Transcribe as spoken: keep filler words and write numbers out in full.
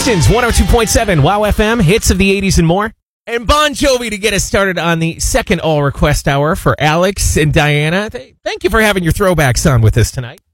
Stations, one oh two point seven, Wow F M, hits of the eighties and more. And Bon Jovi to get us started on the second All Request Hour for Alex and Diana. Th- Thank you for having your throwbacks on with us tonight.